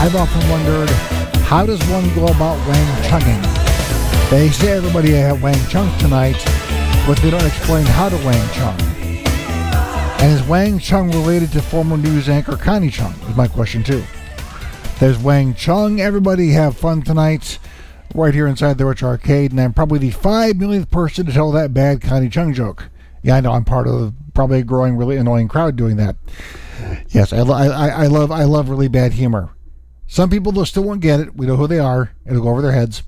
I've often wondered, how does one go about Wang Chunging? They say everybody had Wang Chung tonight, but they don't explain how to Wang Chung. And is Wang Chung related to former news anchor Connie Chung? Is my question too. There's Wang Chung. Everybody have fun tonight, right here inside the Rich Arcade, and I'm probably the 5 millionth person to tell that bad Connie Chung joke. Yeah, I know I'm part of probably a growing, really annoying crowd doing that. Yes, I love really bad humor. Some people though still won't get it. We know who they are. It'll go over their heads.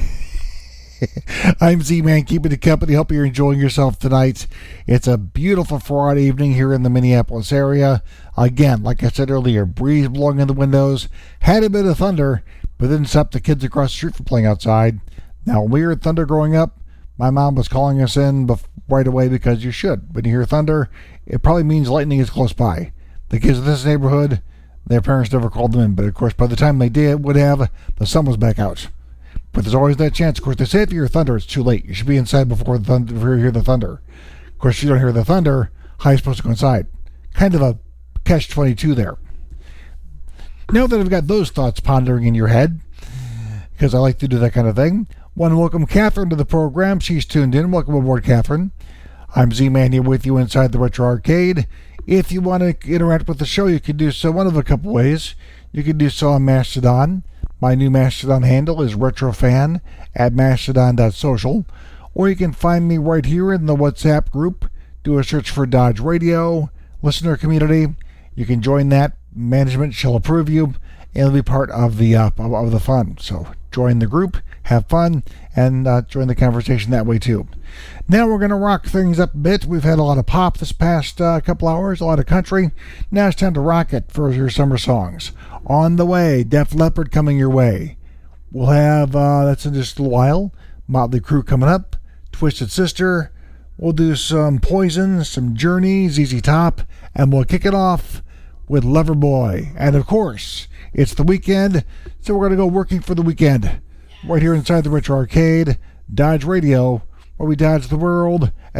I'm Z-Man, keeping the company. Hope you're enjoying yourself tonight. It's a beautiful Friday evening here in the Minneapolis area. Again, like I said earlier, breeze blowing in the windows. Had a bit of thunder, but didn't stop the kids across the street from playing outside. Now, when we heard thunder growing up, my mom was calling us in right away because you should. When you hear thunder, it probably means lightning is close by. The kids in this neighborhood, their parents never called them in, but of course, by the time they would have, the sun was back out. But there's always that chance. Of course, they say if you hear thunder, it's too late. You should be inside before you hear the thunder. Of course, if you don't hear the thunder, how are you supposed to go inside? Kind of a catch-22 there. Now that I've got those thoughts pondering in your head, because I like to do that kind of thing, I want to welcome Catherine to the program. She's tuned in. Welcome aboard, Catherine. I'm Z-Man here with you inside the Retro Arcade. If you want to interact with the show, you can do so one of a couple ways. You can do so on Mastodon. My new Mastodon handle is retrofan at mastodon.social. Or you can find me right here in the WhatsApp group. Do a search for Dodge Radio, listener community. You can join that. Management shall approve you, and it'll be part of the fun. So join the group, have fun, and join the conversation that way too. Now we're going to rock things up a bit. We've had a lot of pop this past couple hours, a lot of country. Now it's time to rock it for your summer songs. On the way, Def Leppard coming your way. We'll have, that's in just a little while, Motley Crue coming up, Twisted Sister. We'll do some Poison, some Journey, ZZ Top, and we'll kick it off with Loverboy. And of course, it's the weekend, so we're going to go working for the weekend. Right here inside the Retro Arcade, Dodge Radio, where we dodge the world